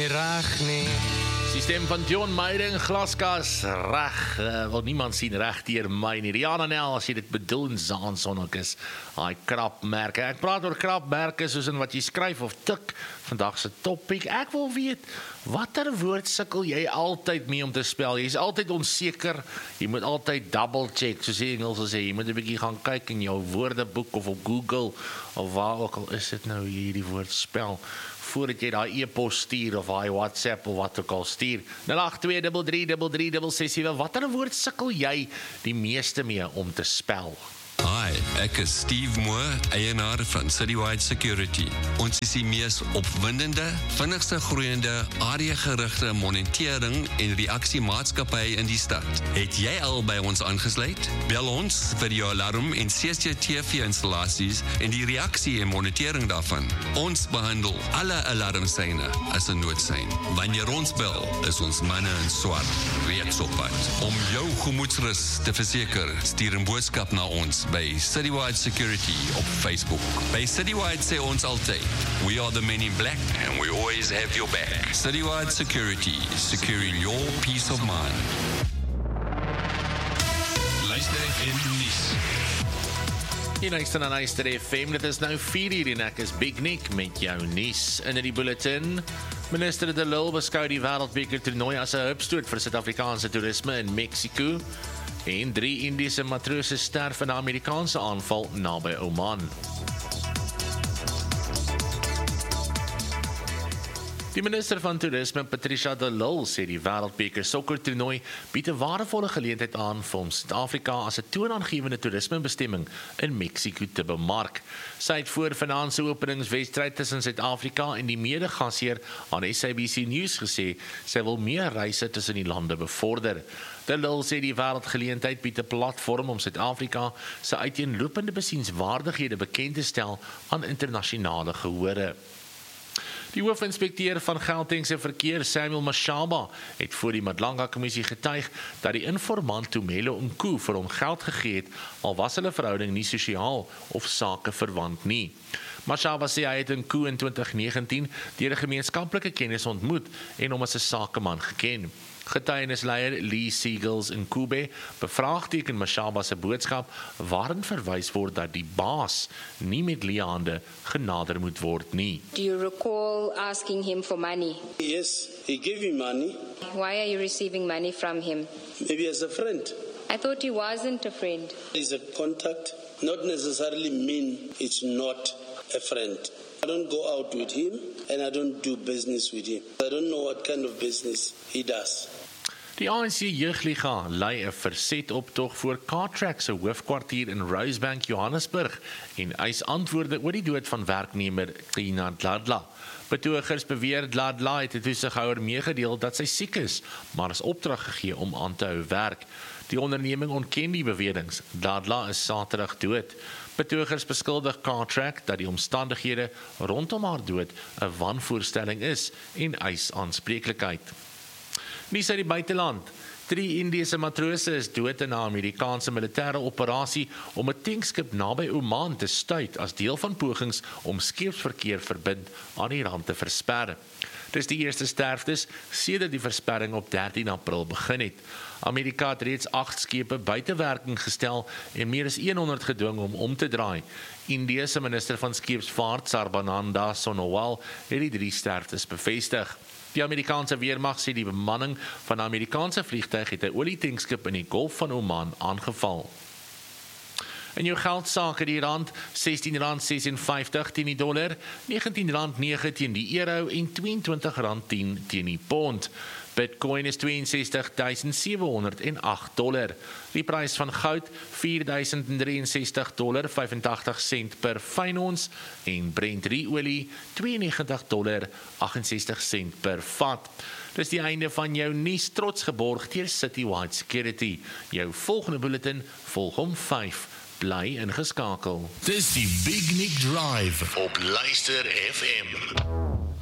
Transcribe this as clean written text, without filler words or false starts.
Reg nie. Die stem van John Meyer in Glaskas, reg, wil niemand sien reg deur my nie. Rihanna Nel, as jy dit bedoel in Zaansonnig is, hy krapmerke. Ek praat oor krapmerke soos in wat jy skryf of tik, vandag se topic. Ek wil weet, watter woord sukkel jy altyd mee om te spel? Jy is altyd onseker, jy moet altyd double check, soos die Engels sê, jy moet 'n bietjie gaan kyk in jou woordeboek of op Google, of waar ook al is dit nou hierdie woord spel, voordat jy daai e-pos stuur of daai WhatsApp of wat ook al stuur. 082333366. Watter woord sukkel jy die meeste mee om te spel? Hi, ek is Steve Moore, eienaar van Citywide Security. Ons is die mees opwindende, vinnigste groeiende, areagerigte monitering en reaksiemaatskappy in die stad. Het jy al by ons aangesluit? Bel ons vir jou alarm en CCTV-installasies en die reaksie en monitering daarvan. Ons behandel alle alarmsyne as 'n noodsein. Wanneer ons bel, is ons manne in swart reeds op pad. Om jou gemoedsrus te verseker, stuur 'n boodskap na ons by Citywide Security op Facebook. By Citywide sê ons altyd, we are the men in black and we always have your back. Citywide Security, securing your peace of mind. Luister FM nuus. Jy luister na Luister FM, dit is nou 4:00 en ek is Big Nick met jou nuus in die bulletin. Minister De Lille beskou die wêreldbeker toernooi as 'n hupstoot vir Suid-Afrikaanse toerisme in Mexiko. En 3 Indiese matrose sterf in 'n Amerikaanse aanval naby Oman. Die minister van Toerisme, Patricia De Lille, sê die wêreldbeker sokkertoernooi bied 'n waardevolle geleentheid aan vir om Suid-Afrika as 'n toonaangewende toerismebestemming in Mexiko te bemark. Sy het voor vanaand se openingswedstryd tussen Suid-Afrika en die mede-gasheer aan SABC News gesê sy wil meer reise tussen die lande bevorder. De Lille sê die wêreldgeleentheid bied 'n platform om Suid-Afrika se uiteenlopende besienswaardighede bekend te stel aan internasionale gehore. Die hoofinspekteur van Gauteng se verkeer, Samuel Mashaba, het voor die Madlanga-kommissie getuig dat die informant Tumelo Nku vir hom geld gegee het, al was hulle verhouding nie sosiaal of sake verwant nie. Mashaba sê hy het Nku in 2019 deur 'n gemeenskaplike kennis ontmoet en hom as 'n sakeman geken. Getuienisleier Lee Siegels in Kube bevraagteken Mashaba se boodskap waarin verwys word dat die baas nie met leë hande genader moet word nie. Do you recall asking him for money? Yes, he gave me money, Why are you receiving money from him? maybe as a friend. I thought he wasn't a friend. It's a contact, not necessarily mean it's not a friend. I don't go out with him and I don't do business with him. I don't know what kind of business he does. Die ANC Jeugliga lei 'n verzetoptog voor Cartrack se hoofkwartier in Rosebank, Johannesburg en eis antwoorde oor die dood van werknemer Tina Dladla. Betogers beweer Dladla het die toesighouer meegedeel dat sy siek is, maar is opdrag gegee om aan te hou werk. Die onderneming ontken die beweringe. Dladla is Saterdag dood. Betogers beskuldig Cartrack dat die omstandighede rondom haar dood 'n wanvoorstelling is en eis aanspreeklikheid. Nuus uit die buiteland. 3 Indiese matrose is dood in 'n Amerikaanse militêre operasie om 'n tankskip naby Oman te stuit as deel van pogings om skeepsverkeer verbind aan Iran te versper. Dis die eerste sterftes sedert die versperring op 13 April begin het. Amerika het reeds 8 skepe buite werking gestel en meer as 100 gedwing om te draai. Indië se minister van Scheepsvaart, Sarbananda Sonowal, het die 3 sterftes bevestig. Die Amerikaanse weermag sê die bemanning van 'n Amerikaanse vliegtuig het 'n olietankskip in die Golf van Oman aangeval. In jou geldsake die rand R16.56 teen die dollar, R19.9 teen die euro en R22.10 teen die pond. Bitcoin is $62,708. Die prys van goud $4,063,85 per fyn ons en Brent olie $92,68 per vat. Dis die einde van jou nuus, trots geborg deur Citywide Security. Jou volgende bulletin volg om 5. Bly ingeskakel. Dis die Big Nick Drive op Luister FM.